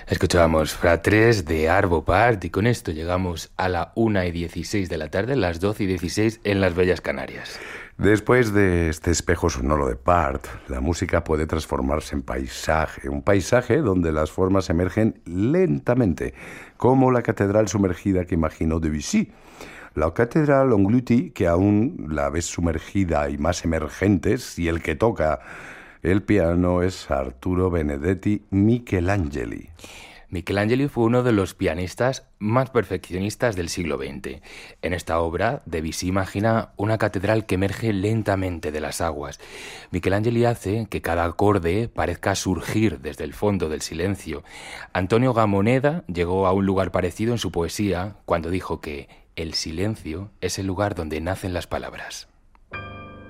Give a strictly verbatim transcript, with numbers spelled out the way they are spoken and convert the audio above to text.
Escuchábamos Fratres de Arvo Part y con esto llegamos a la una y dieciséis de la tarde, las doce y dieciséis en las bellas Canarias. Después de este espejo sonoro de Part, la música puede transformarse en paisaje, un paisaje donde las formas emergen lentamente, como la catedral sumergida que imaginó Debussy. La catedral engloutie, que aún la ves sumergida y más emergentes, y el que toca el piano es Arturo Benedetti Michelangeli. Michelangeli fue uno de los pianistas más perfeccionistas del siglo veinte. En esta obra, Debussy imagina una catedral que emerge lentamente de las aguas. Michelangeli hace que cada acorde parezca surgir desde el fondo del silencio. Antonio Gamoneda llegó a un lugar parecido en su poesía cuando dijo que el silencio es el lugar donde nacen las palabras.